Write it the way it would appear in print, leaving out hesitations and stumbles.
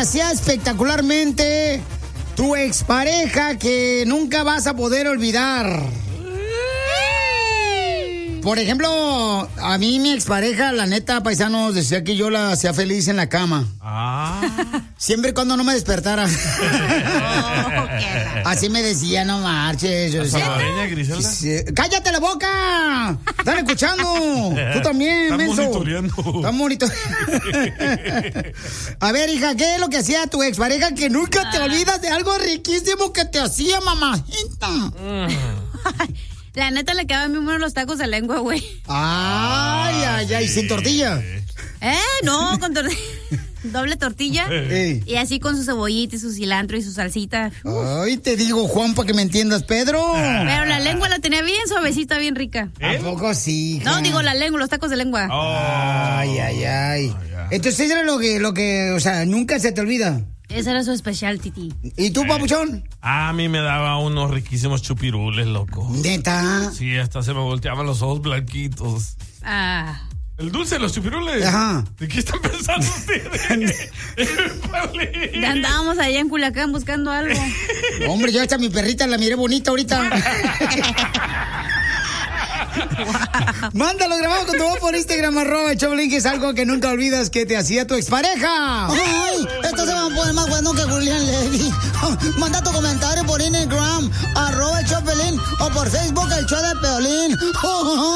hacía espectacularmente tu expareja que nunca vas a poder olvidar? Por ejemplo, a mí mi expareja, la neta, paisanos, decía que yo la hacía feliz en la cama. Siempre y cuando no me despertara. Así me decía, no marches. Yo decía, Griselda? ¡cállate la boca! ¡Están escuchando! Tú también, menso. Están monitoreando. A ver, hija, ¿qué es lo que hacía tu expareja que nunca te olvidas de algo riquísimo que te hacía, mamajita? La neta le quedaban bien buenos los tacos de lengua, güey. Ay, sin tortilla. No, con tortilla. Doble tortilla. Y así con su cebollita y su cilantro y su salsita. Ay, te digo, Juan, para que me entiendas, Pedro. Pero la lengua la tenía bien suavecita, bien rica. ¿A poco sí, hija? No, digo la lengua, los tacos de lengua. Ay. Entonces era lo que, o sea, nunca se te olvida. Ese era su especial, Titi. ¿Y tú, papuchón? A mí me daba unos riquísimos chupirules, loco. ¿Neta? Sí, hasta se me volteaban los ojos blanquitos. El dulce de los chupirules. Ajá. ¿De qué están pensando ustedes? Ya andábamos allá en Culiacán buscando algo. Hombre, yo hasta mi perrita la miré bonita ahorita. Mándalo grabado con tu voz por Instagram, @Choplin, que es algo que nunca olvidas que te hacía tu expareja. Ay, esto se va a poner más bueno que Julián Levy. Manda tu comentario por Instagram, @Choplin, o por Facebook, el show de Piolín.